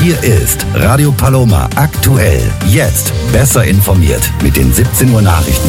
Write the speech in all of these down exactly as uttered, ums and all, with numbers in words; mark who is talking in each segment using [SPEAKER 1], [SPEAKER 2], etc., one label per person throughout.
[SPEAKER 1] Hier ist Radio Paloma aktuell. Jetzt besser informiert mit den siebzehn Uhr Nachrichten.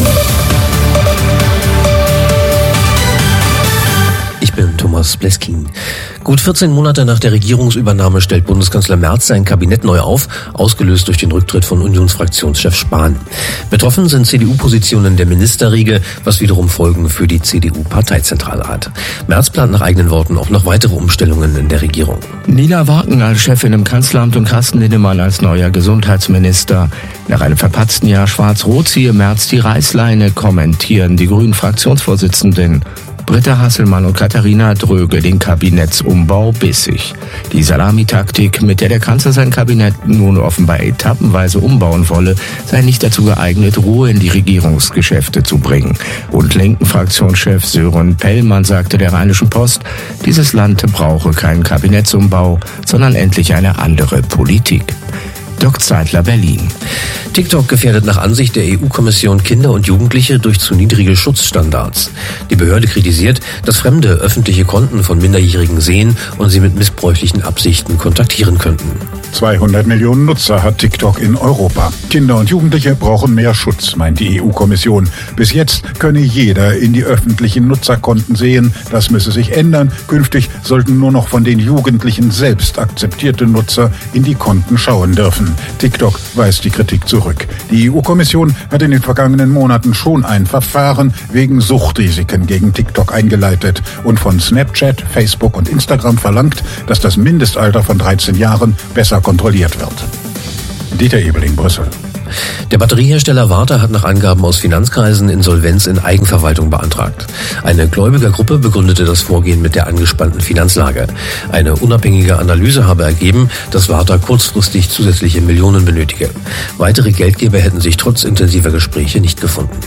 [SPEAKER 2] Ich bin Thomas Bleskin. Gut vierzehn Monate nach der Regierungsübernahme stellt Bundeskanzler Merz sein Kabinett neu auf, ausgelöst durch den Rücktritt von Unionsfraktionschef Spahn. Betroffen sind C D U-Positionen der Ministerriege, was wiederum Folgen für die C D U-Parteizentrale hat. Merz plant nach eigenen Worten auch noch weitere Umstellungen in der Regierung.
[SPEAKER 3] Nina Wagen als Chefin im Kanzleramt und Carsten Linnemann als neuer Gesundheitsminister. Nach einem verpatzten Jahr Schwarz-Rot ziehe Merz die Reißleine, kommentieren die Grünen-Fraktionsvorsitzenden. Britta Hasselmann und Katharina Dröge den Kabinettsumbau bissig. Die Salamitaktik, mit der der Kanzler sein Kabinett nun offenbar etappenweise umbauen wolle, sei nicht dazu geeignet, Ruhe in die Regierungsgeschäfte zu bringen. Und linken Fraktionschef Sören Pellmann sagte der Rheinischen Post, dieses Land brauche keinen Kabinettsumbau, sondern endlich eine andere Politik. Dirk Zeitler, Berlin.
[SPEAKER 2] TikTok gefährdet nach Ansicht der E U-Kommission Kinder und Jugendliche durch zu niedrige Schutzstandards. Die Behörde kritisiert, dass Fremde öffentliche Konten von Minderjährigen sehen und sie mit missbräuchlichen Absichten kontaktieren könnten.
[SPEAKER 4] zweihundert Millionen Nutzer hat TikTok in Europa. Kinder und Jugendliche brauchen mehr Schutz, meint die E U-Kommission. Bis jetzt könne jeder in die öffentlichen Nutzerkonten sehen. Das müsse sich ändern. Künftig sollten nur noch von den Jugendlichen selbst akzeptierte Nutzer in die Konten schauen dürfen. TikTok weist die Kritik zurück. Die E U-Kommission hat in den vergangenen Monaten schon ein Verfahren wegen Suchtrisiken gegen TikTok eingeleitet und von Snapchat, Facebook und Instagram verlangt, dass das Mindestalter von dreizehn Jahren besser kontrolliert wird. Dieter Ebeling, Brüssel.
[SPEAKER 2] Der Batteriehersteller Varta hat nach Angaben aus Finanzkreisen Insolvenz in Eigenverwaltung beantragt. Eine Gläubigergruppe begründete das Vorgehen mit der angespannten Finanzlage. Eine unabhängige Analyse habe ergeben, dass Varta kurzfristig zusätzliche Millionen benötige. Weitere Geldgeber hätten sich trotz intensiver Gespräche nicht gefunden.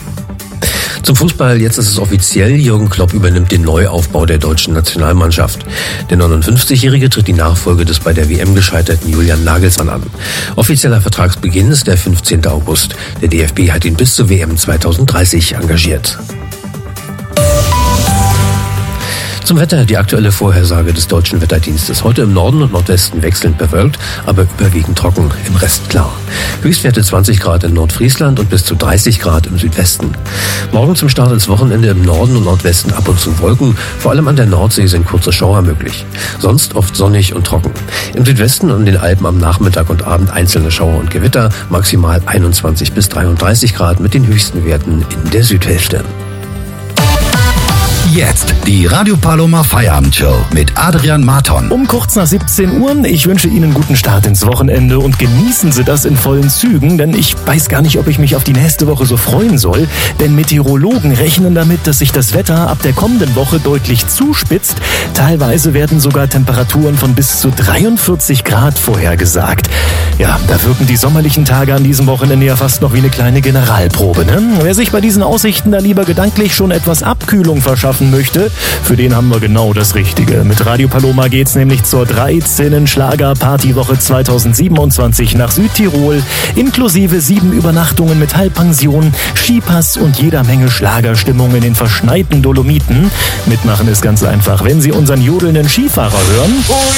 [SPEAKER 2] Zum Fußball, jetzt ist es offiziell, Jürgen Klopp übernimmt den Neuaufbau der deutschen Nationalmannschaft. Der neunundfünfzigjährige tritt die Nachfolge des bei der W M gescheiterten Julian Nagelsmann an. Offizieller Vertragsbeginn ist der fünfzehnten August. Der D F B hat ihn bis zur W M zweitausenddreißig engagiert. Zum Wetter, die aktuelle Vorhersage des Deutschen Wetterdienstes. Heute im Norden und Nordwesten wechselnd bewölkt, aber überwiegend trocken, im Rest klar. Höchstwerte zwanzig Grad in Nordfriesland und bis zu dreißig Grad im Südwesten. Morgen zum Start ins Wochenende im Norden und Nordwesten ab und zu Wolken. Vor allem an der Nordsee sind kurze Schauer möglich. Sonst oft sonnig und trocken. Im Südwesten und den Alpen am Nachmittag und Abend einzelne Schauer und Gewitter. Maximal einundzwanzig bis dreiunddreißig Grad mit den höchsten Werten in der Südhälfte.
[SPEAKER 1] Jetzt die Radio Paloma Feierabendshow mit Adrian Marton.
[SPEAKER 5] Um kurz nach siebzehn Uhr. Ich wünsche Ihnen guten Start ins Wochenende und genießen Sie das in vollen Zügen, denn ich weiß gar nicht, ob ich mich auf die nächste Woche so freuen soll, denn Meteorologen rechnen damit, dass sich das Wetter ab der kommenden Woche deutlich zuspitzt. Teilweise werden sogar Temperaturen von bis zu dreiundvierzig Grad vorhergesagt. Ja, da wirken die sommerlichen Tage an diesem Wochenende ja fast noch wie eine kleine Generalprobe, ne? Wer sich bei diesen Aussichten da lieber gedanklich schon etwas Abkühlung verschaffen möchte, für den haben wir genau das Richtige. Mit Radio Paloma geht's nämlich zur dreizehnten Schlager-Partywoche zweitausendsiebenundzwanzig nach Südtirol, inklusive sieben Übernachtungen mit Halbpension, Skipass und jeder Menge Schlagerstimmung in den verschneiten Dolomiten. Mitmachen ist ganz einfach, wenn Sie unseren jodelnden Skifahrer hören.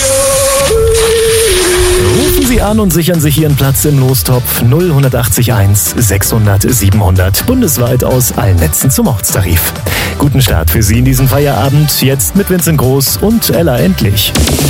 [SPEAKER 5] Rufen Sie an und sichern sich Ihren Platz im Lostopf null acht eins sechshundert siebenhundert. Bundesweit aus allen Netzen zum Ortstarif. Guten Start für Sie in diesem Feierabend. Jetzt mit Vincent Groß und Ella Endlich.